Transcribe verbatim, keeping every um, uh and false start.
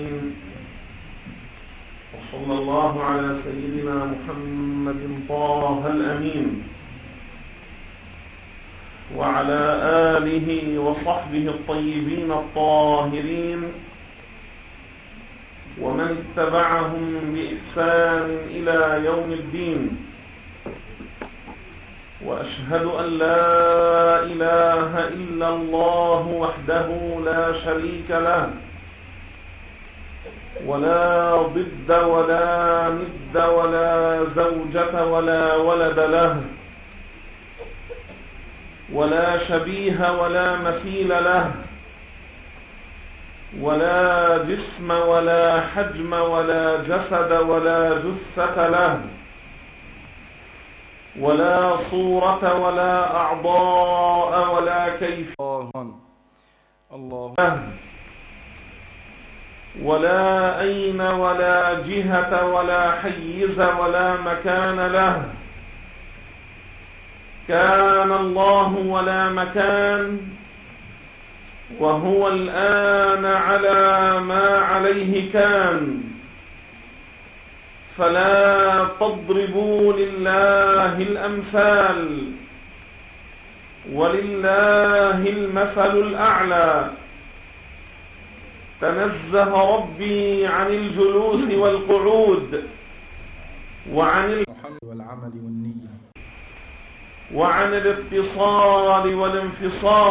وصلى الله على سيدنا محمد طه الأمين وعلى آله وصحبه الطيبين الطاهرين ومن اتبعهم بإحسان إلى يوم الدين. وأشهد أن لا إله إلا الله وحده لا شريك له ولا ضد ولا ند ولا زوجة ولا ولد له ولا شبيه ولا مثيل له ولا جسم ولا حجم ولا جسد ولا جثة له ولا صورة ولا أعضاء ولا كيف الله ولا أين ولا جهة ولا حيز ولا مكان له. كان الله ولا مكان، وهو الآن على ما عليه كان. فلا تضربوا لله الأمثال، ولله المثل الأعلى. تنزه ربي عن الجلوس والقعود وعن والعمل والنية وعن الاتصال والانفصال.